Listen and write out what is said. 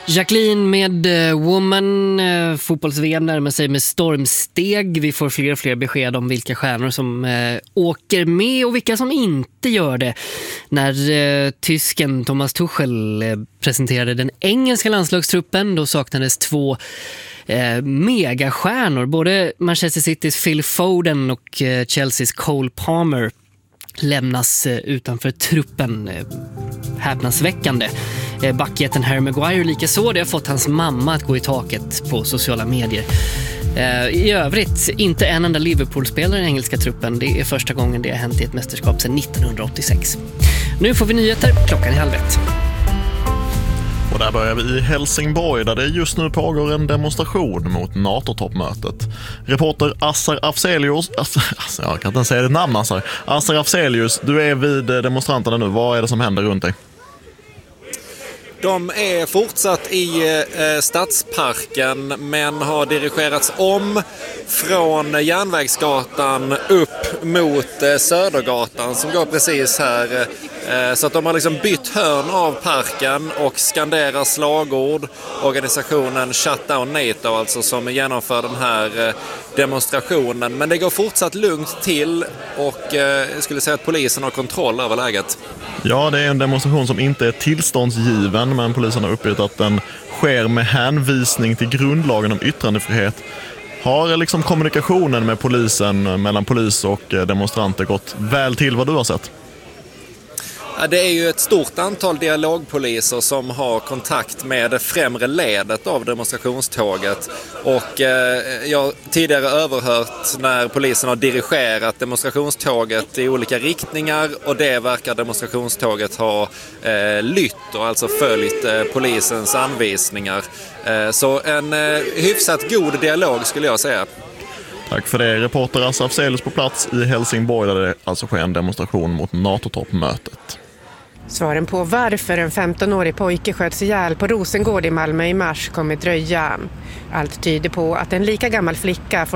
Jacqueline med Woman, fotbolls-VM närmar sig med stormsteg. Vi får fler och fler besked om vilka stjärnor som åker med och vilka som inte gör det. När tysken Thomas Tuchel presenterade den engelska landslagstruppen, då saknades två megastjärnor. Både Manchester Citys Phil Foden och Chelseas Cole Palmer lämnas utanför truppen. Häpnadsväckande. Backjätten Harry Maguire lika så, det har fått hans mamma att gå i taket på sociala medier. I övrigt inte en enda Liverpool-spelare i den engelska truppen. Det är första gången det har hänt i ett mästerskap sedan 1986. Nu får vi nyheter, klockan är 12:30. Och där börjar vi i Helsingborg där det just nu pågår en demonstration mot NATO-toppmötet. Reporter Assar Afzelius, jag kan inte säga det namn Assar Afzelius, du är vid demonstranterna nu. Vad är det som händer runt dig? De är fortsatt i Stadsparken men har dirigerats om från Järnvägsgatan upp mot Södergatan som går precis här. Så att de har liksom bytt hörn av parken och skanderar slagord. Organisationen Shut Down NATO alltså som genomför den här demonstrationen. Men det går fortsatt lugnt till och jag skulle säga att polisen har kontroll över läget. Ja, det är en demonstration som inte är tillståndsgiven, men polisen har uppgett att den sker med hänvisning till grundlagen om yttrandefrihet. Har liksom kommunikationen med polisen, mellan polis och demonstranter gått väl till vad du har sett? Det är ju ett stort antal dialogpoliser som har kontakt med det främre ledet av demonstrationståget. Och jag har tidigare överhört när polisen har dirigerat demonstrationståget i olika riktningar och det verkar demonstrationståget ha lytt och alltså följt polisens anvisningar. Så en hyfsat god dialog skulle jag säga. Tack för det. Reporter Assar Afzelius på plats i Helsingborg där det alltså sker en demonstration mot NATO-toppmötet. Svaren på varför en 15-årig pojke sköts ihjäl på Rosengård i Malmö i mars kommer dröja. Allt tyder på att en lika gammal flicka